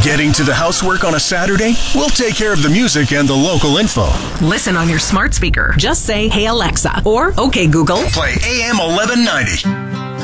Getting to the housework on a Saturday? We'll take care of the music and the local info. Listen on your smart speaker. Just say, "Hey Alexa," or "Okay Google." Play AM 1190.